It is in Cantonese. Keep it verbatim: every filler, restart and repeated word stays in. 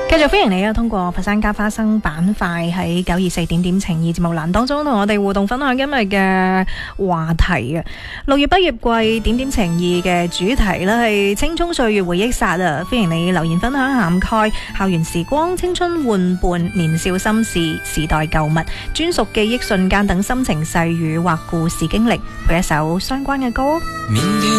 繼續歡迎你啊！通過佛山加花生板塊喺九二四點點情意節目欄當中同我哋互動分享今日嘅話題啊！六月畢業季點點情意嘅主題呢係青蔥歲月回憶殺啊！歡迎你留言分享涵蓋校園時光、青春玩伴、年少心事、時代舊物、專屬記憶瞬間等心情細語或故事經歷，配一首相關嘅歌。